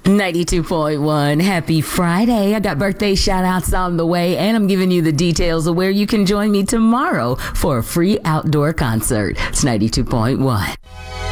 92.1. Happy Friday. I got birthday shout outs on the way, and I'm giving you the details of where you can join me tomorrow for a free outdoor concert. It's 92.1.